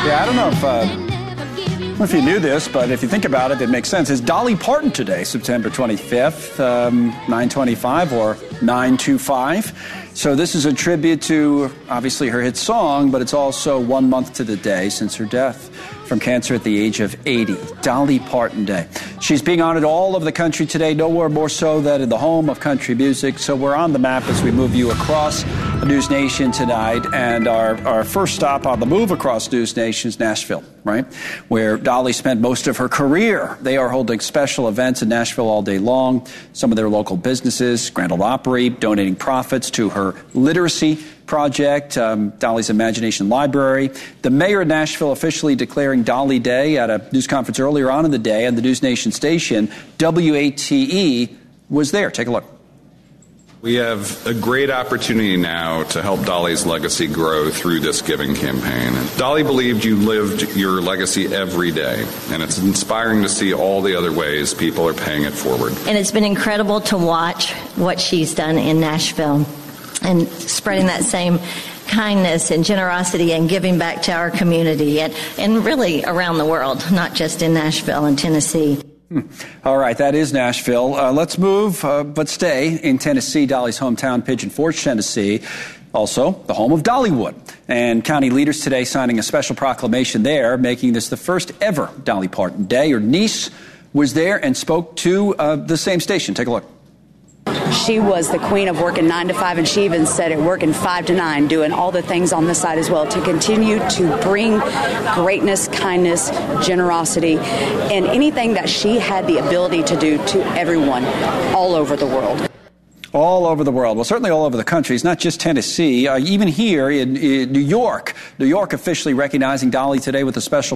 Yeah, I don't know if you knew this, but if you think about it, it makes sense. It's Dolly Parton today, September 25th, 9/25 or 9/25. So this is a tribute to, obviously, her hit song, but it's also 1 month to the day since her death from cancer at the age of 80. Dolly Parton Day. She's being honored all over the country today, nowhere more so than in the home of country music. So we're on the map as we move you across the News Nation tonight. And our first stop on the move across News Nation is Nashville, right? Where Dolly spent most of her career. They are holding special events in Nashville all day long. Some of their local businesses, Grand Ole Opry, donating profits to her literacy project, Dolly's Imagination Library. The mayor of Nashville officially declaring Dolly Day at a news conference earlier on in the day, and the News Nation station, WATE, was there. Take a look. We have a great opportunity now to help Dolly's legacy grow through this giving campaign. Dolly believed you lived your legacy every day, and it's inspiring to see all the other ways people are paying it forward. And it's been incredible to watch what she's done in Nashville and spreading that same kindness and generosity and giving back to our community and really around the world, not just in Nashville and Tennessee. All right, that is Nashville. Let's move, but stay in Tennessee, Dolly's hometown, Pigeon Forge, Tennessee. Also, the home of Dollywood. And county leaders today signing a special proclamation there, making this the first ever Dolly Parton Day. Her niece was there and spoke to the same station. Take a look. She was the queen of working 9 to 5, and she even said it, working 5 to 9, doing all the things on the side as well to continue to bring greatness, kindness, generosity, and anything that she had the ability to do to everyone all over the world. All over the world. Well, certainly all over the country. It's not just Tennessee. Even here in New York officially recognizing Dolly today with a special